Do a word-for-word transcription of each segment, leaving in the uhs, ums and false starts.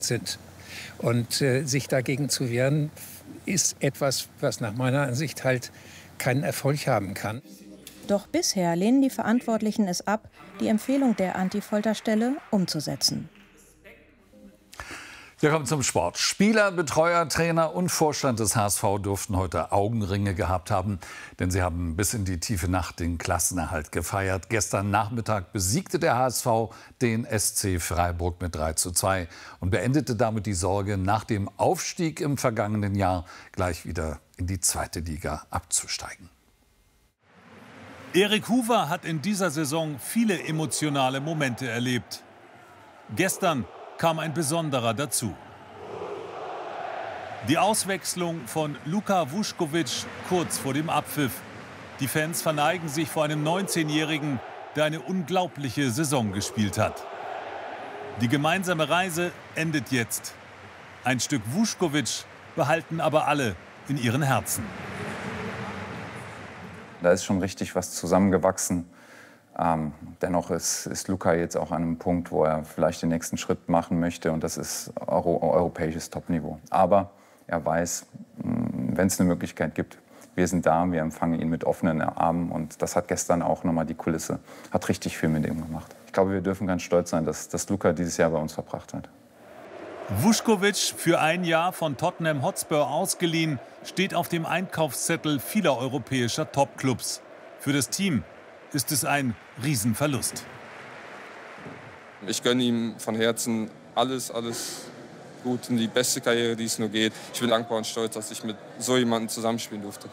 sind. Und äh, sich dagegen zu wehren, ist etwas, was nach meiner Ansicht halt keinen Erfolg haben kann. Doch bisher lehnen die Verantwortlichen es ab, die Empfehlung der Anti-Folter-Stelle umzusetzen. Wir kommen zum Sport. Spieler, Betreuer, Trainer und Vorstand des H S V durften heute Augenringe gehabt haben, denn sie haben bis in die tiefe Nacht den Klassenerhalt gefeiert. Gestern Nachmittag besiegte der H S V den S C Freiburg mit drei zu zwei und beendete damit die Sorge, nach dem Aufstieg im vergangenen Jahr gleich wieder in die zweite Liga abzusteigen. Erik Hoover hat in dieser Saison viele emotionale Momente erlebt. Gestern kam ein besonderer dazu. Die Auswechslung von Luka Vuskovic kurz vor dem Abpfiff. Die Fans verneigen sich vor einem neunzehnjährigen, der eine unglaubliche Saison gespielt hat. Die gemeinsame Reise endet jetzt. Ein Stück Vuskovic behalten aber alle in ihren Herzen. Da ist schon richtig was zusammengewachsen. Ähm, dennoch ist, ist Luka jetzt auch an einem Punkt, wo er vielleicht den nächsten Schritt machen möchte. Und das ist Euro, europäisches Topniveau. Aber er weiß, wenn es eine Möglichkeit gibt, wir sind da, wir empfangen ihn mit offenen Armen. Und das hat gestern auch nochmal die Kulisse, hat richtig viel mit ihm gemacht. Ich glaube, wir dürfen ganz stolz sein, dass, dass Luka dieses Jahr bei uns verbracht hat. Vuskovic, für ein Jahr von Tottenham Hotspur ausgeliehen, steht auf dem Einkaufszettel vieler europäischer Topclubs. Für das Team ist es ein Riesenverlust. Ich gönne ihm von Herzen alles, alles gut in die beste Karriere, die es nur geht. Ich bin dankbar und stolz, dass ich mit so jemandem zusammenspielen durfte.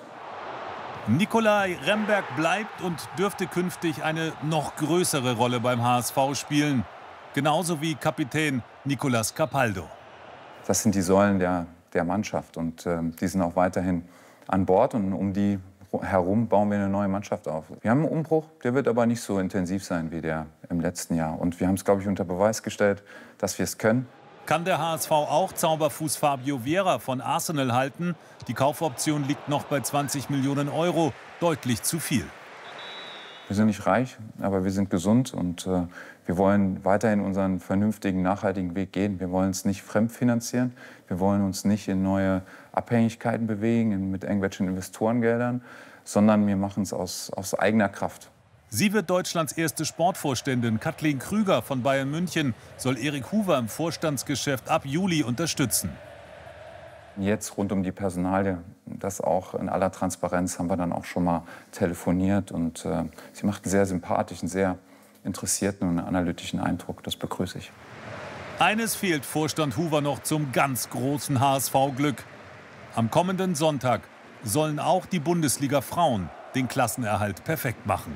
Nikolai Remberg bleibt und dürfte künftig eine noch größere Rolle beim H S V spielen. Genauso wie Kapitän Nicolas Capaldo. Das sind die Säulen der, der Mannschaft und äh, die sind auch weiterhin an Bord und um die herum bauen wir eine neue Mannschaft auf. Wir haben einen Umbruch, der wird aber nicht so intensiv sein wie der im letzten Jahr. Und wir haben es, glaube ich, unter Beweis gestellt, dass wir es können. Kann der H S V auch Zauberfuß Fabio Vieira von Arsenal halten? Die Kaufoption liegt noch bei zwanzig Millionen Euro, deutlich zu viel. Wir sind nicht reich, aber wir sind gesund und äh, wir wollen weiterhin unseren vernünftigen, nachhaltigen Weg gehen. Wir wollen es nicht fremdfinanzieren. Wir wollen uns nicht in neue Abhängigkeiten bewegen mit irgendwelchen Investorengeldern, sondern wir machen es aus, aus eigener Kraft. Sie wird Deutschlands erste Sportvorständin. Kathleen Krüger von Bayern München soll Erik Hoover im Vorstandsgeschäft ab Juli unterstützen. Jetzt rund um die Personalie, das auch in aller Transparenz, haben wir dann auch schon mal telefoniert. Und äh, sie macht einen sehr sympathischen, sehr interessierten und analytischen Eindruck. Das begrüße ich. Eines fehlt Vorstand Hoover noch zum ganz großen H S V-Glück. Am kommenden Sonntag sollen auch die Bundesliga-Frauen den Klassenerhalt perfekt machen.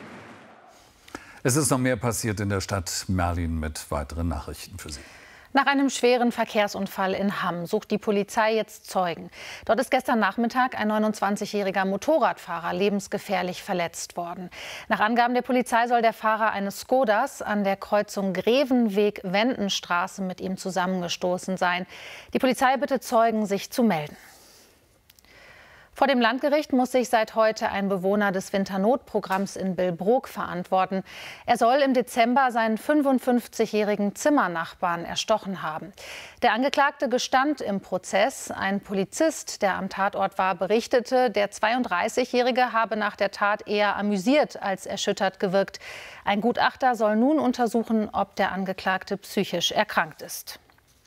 Es ist noch mehr passiert in der Stadt. Merlin mit weiteren Nachrichten für Sie. Nach einem schweren Verkehrsunfall in Hamm sucht die Polizei jetzt Zeugen. Dort ist gestern Nachmittag ein neunundzwanzigjähriger Motorradfahrer lebensgefährlich verletzt worden. Nach Angaben der Polizei soll der Fahrer eines Skodas an der Kreuzung Grevenweg-Wendenstraße mit ihm zusammengestoßen sein. Die Polizei bittet Zeugen, sich zu melden. Vor dem Landgericht muss sich seit heute ein Bewohner des Winternotprogramms in Billbrook verantworten. Er soll im Dezember seinen fünfundfünfzigjährigen Zimmernachbarn erstochen haben. Der Angeklagte gestand im Prozess. Ein Polizist, der am Tatort war, berichtete, der zweiunddreißigjährige habe nach der Tat eher amüsiert als erschüttert gewirkt. Ein Gutachter soll nun untersuchen, ob der Angeklagte psychisch erkrankt ist.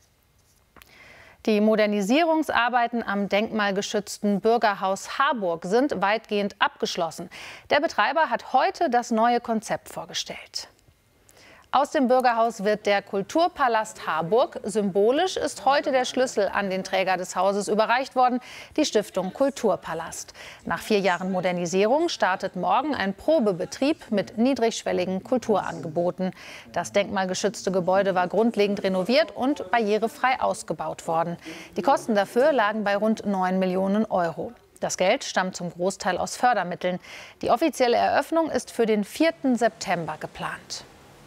Die Modernisierungsarbeiten am denkmalgeschützten Bürgerhaus Harburg sind weitgehend abgeschlossen. Der Betreiber hat heute das neue Konzept vorgestellt. Aus dem Bürgerhaus wird der Kulturpalast Harburg. Symbolisch ist heute der Schlüssel an den Träger des Hauses überreicht worden, die Stiftung Kulturpalast. Nach vier Jahren Modernisierung startet morgen ein Probebetrieb mit niedrigschwelligen Kulturangeboten. Das denkmalgeschützte Gebäude war grundlegend renoviert und barrierefrei ausgebaut worden. Die Kosten dafür lagen bei rund neun Millionen Euro. Das Geld stammt zum Großteil aus Fördermitteln. Die offizielle Eröffnung ist für den vierten September geplant.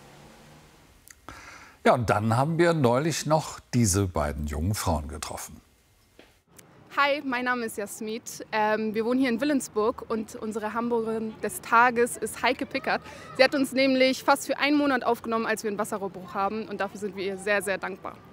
Ja, und dann haben wir neulich noch diese beiden jungen Frauen getroffen. Hi, mein Name ist Jasmit. Ähm, wir wohnen hier in Willensburg und unsere Hamburgerin des Tages ist Heike Pickert. Sie hat uns nämlich fast für einen Monat aufgenommen, als wir einen Wasserrohrbruch haben und dafür sind wir ihr sehr, sehr dankbar.